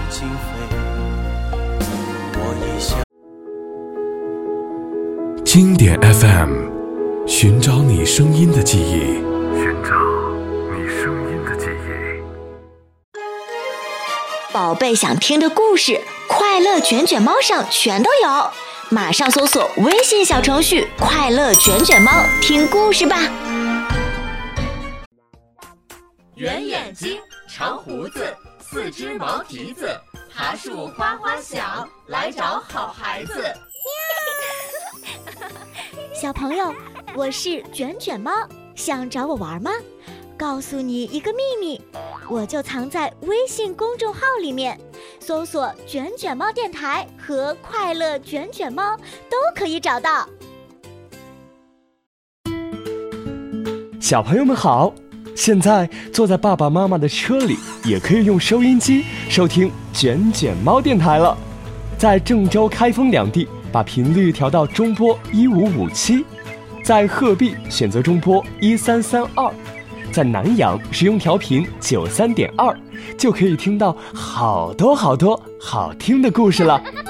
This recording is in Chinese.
经飞，我也想。 经典 FM， 寻找你声音的记忆， 寻找你声音的记忆。 宝贝想听的故事，快乐卷卷猫上全都有，马上搜索微信小程序快乐卷卷猫听故事吧。 圆眼睛，长胡子，四只毛蹄子，爬树花花小，来找好孩子。 小朋友，我是卷卷猫，想找我玩吗？告诉你一个秘密，我就藏在微信公众号里面，搜索卷卷猫电台和快乐卷卷猫都可以找到。 小朋友们好，现在坐在爸爸妈妈的车里，也可以用收音机收听卷卷猫电台了。在郑州、开封两地，把频率调到中波1557；在鹤壁选择中波1332；在南阳使用调频93.2，就可以听到好多好多好听的故事了。